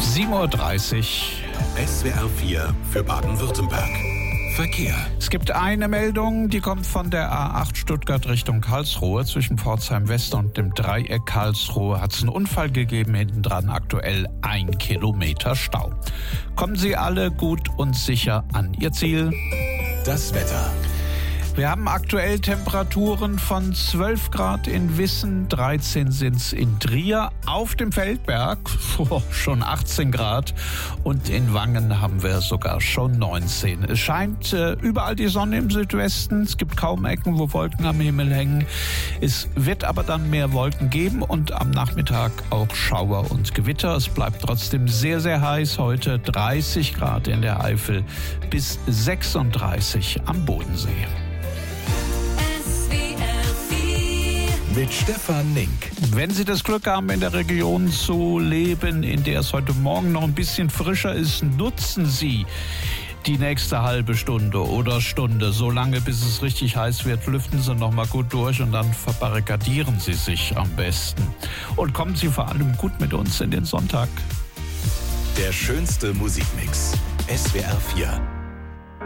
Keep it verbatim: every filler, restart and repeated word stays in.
sieben Uhr dreißig. S W R vier für Baden-Württemberg. Verkehr. Es gibt eine Meldung, die kommt von der A acht Stuttgart Richtung Karlsruhe. Zwischen Pforzheim West und dem Dreieck Karlsruhe hat es einen Unfall gegeben. Hinten dran aktuell ein Kilometer Stau. Kommen Sie alle gut und sicher an Ihr Ziel. Das Wetter. Wir haben aktuell Temperaturen von zwölf Grad in Wissen, dreizehn sind's in Trier, auf dem Feldberg oh, schon achtzehn Grad und in Wangen haben wir sogar schon neunzehn. Es scheint äh, überall die Sonne im Südwesten, es gibt kaum Ecken, wo Wolken am Himmel hängen. Es wird aber dann mehr Wolken geben und am Nachmittag auch Schauer und Gewitter. Es bleibt trotzdem sehr, sehr heiß heute, dreißig Grad in der Eifel bis sechsunddreißig am Bodensee. Mit Stefan Link. Wenn Sie das Glück haben, in der Region zu leben, in der es heute Morgen noch ein bisschen frischer ist, nutzen Sie die nächste halbe Stunde oder Stunde, so lange bis es richtig heiß wird, lüften Sie noch mal gut durch und dann verbarrikadieren Sie sich am besten. Und kommen Sie vor allem gut mit uns in den Sonntag. Der schönste Musikmix. S W R vier.